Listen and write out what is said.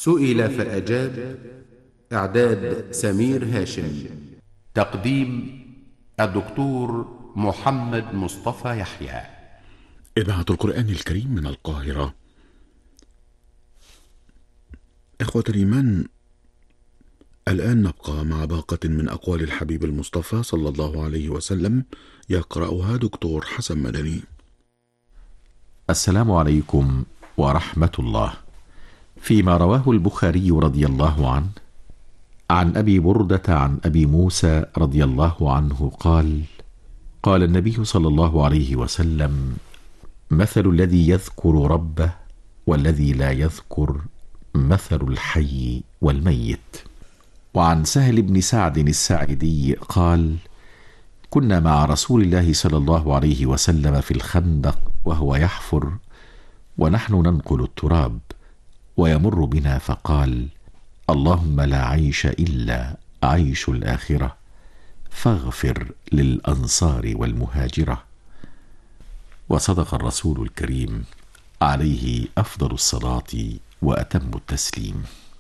سئل فأجاب. إعداد سمير هاشم. تقديم الدكتور محمد مصطفى يحيى. إذاعة القرآن الكريم من القاهرة. إخوة الإيمان، الآن نبقى مع باقة من أقوال الحبيب المصطفى صلى الله عليه وسلم، يقرأها دكتور حسن مدني. السلام عليكم ورحمة الله. فيما رواه البخاري رضي الله عنه عن أبي بردة عن أبي موسى رضي الله عنه قال: قال النبي صلى الله عليه وسلم: مثل الذي يذكر ربه والذي لا يذكر مثل الحي والميت. وعن سهل بن سعد الساعدي قال: كنا مع رسول الله صلى الله عليه وسلم في الخندق وهو يحفر ونحن ننقل التراب، ويمر بنا فقال: اللهم لا عيش إلا عيش الآخرة، فاغفر للأنصار والمهاجرة. وصدق الرسول الكريم عليه أفضل الصلاة وأتم التسليم.